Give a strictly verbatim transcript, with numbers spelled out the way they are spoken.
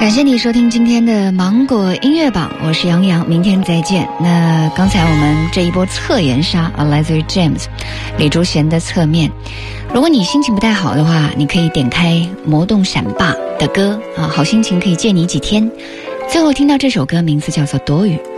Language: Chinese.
感谢你收听今天的芒果音乐榜，我是杨洋，明天再见。那刚才我们这一波侧颜杀啊，来自于 James 李竹贤的侧面。如果你心情不太好的话，你可以点开魔动闪霸的歌啊，好心情可以借你几天。最后听到这首歌名字叫做躲雨。